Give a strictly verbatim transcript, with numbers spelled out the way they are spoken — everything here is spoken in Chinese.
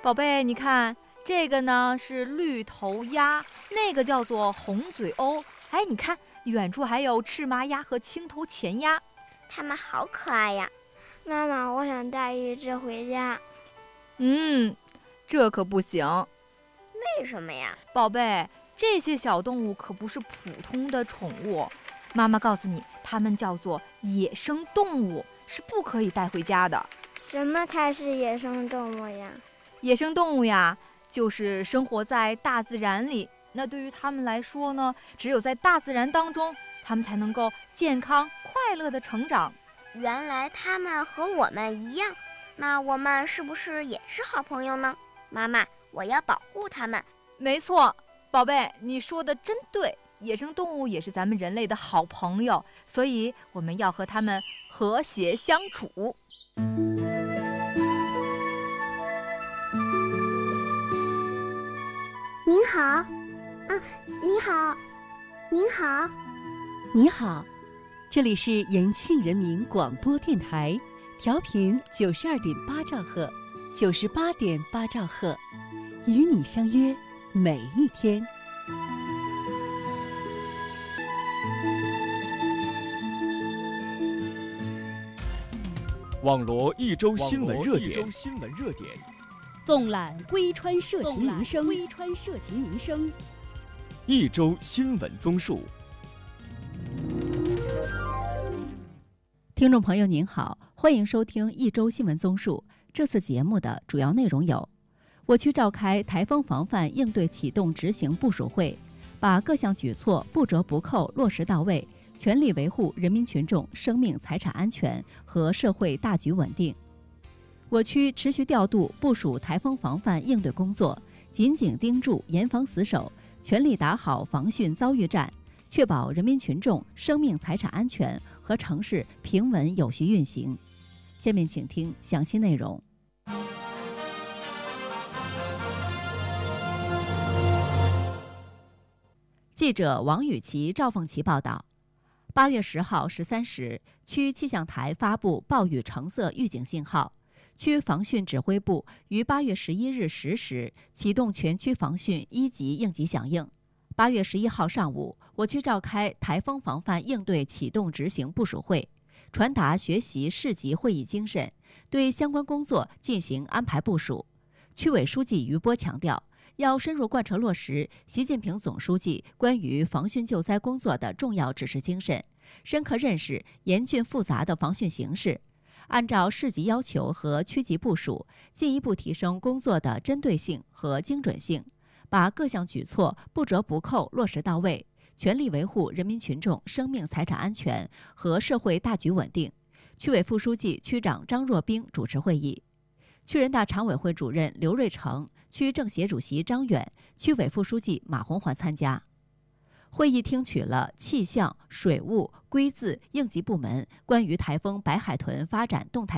宝贝，你看这个呢是绿头鸭，那个叫做红嘴鸥。哎，你看远处还有赤麻鸭和青头前鸭， 它们好可爱呀！ 妈妈，我想带一只回家。 嗯，这可不行。 为什么呀？ 宝贝，这些小动物可不是普通的宠物，妈妈告诉你，它们叫做野生动物，是不可以带回家的。 什么才是野生动物呀？ 野生动物呀，就是生活在大自然里。那对于他们来说呢，只有在大自然当中，他们才能够健康快乐的成长。 原来他们和我们一样，那我们是不是也是好朋友呢？妈妈，我要保护他们。 没错，宝贝，你说的真对，野生动物也是咱们人类的好朋友，所以我们要和他们和谐相处。 您好，啊，你好，您好， 你好，这里是延庆人民广播电台，调频九十二点八兆赫，九十八点八兆赫，与你相约每一天。 网罗一周新闻热点， 纵览归川社情民生，归川社情民生， 一周新闻综述。 听众朋友您好，欢迎收听一周新闻综述。这次节目的主要内容有：我区召开台风防范应对启动执行部署会，把各项举措不折不扣落实到位，全力维护人民群众生命财产安全和社会大局稳定。我区持续调度部署台风防范应对工作，紧紧盯住严防死守，全力打好防汛遭遇战，确保人民群众生命财产安全和城市平稳有序运行。下面请听详细内容。记者王雨琦、赵凤琪报道。八月十号十三时，区气象台发布暴雨橙色预警信号。区防汛指挥部于八月十一日十时启动全区防汛一级应急响应。八月十一号上午，我区召开台风防范应对启动执行部署会，传达学习市级会议精神，对相关工作进行安排部署。区委书记于波强调，要深入贯彻落实习近平总书记关于防汛救灾工作的重要指示精神，深刻认识严峻复杂的防汛形势，按照市级要求和区级部署，进一步提升工作的针对性和精准性，把各项举措不折不扣落实到位，全力维护人民群众生命财产安全和社会大局稳定。区委副书记、区长张若冰主持会议，区人大常委会主任刘瑞成、区政协主席张远、区委副书记马红环参加。会议听取了气象、水务、规字、应急部门关于台风白海豚发展动态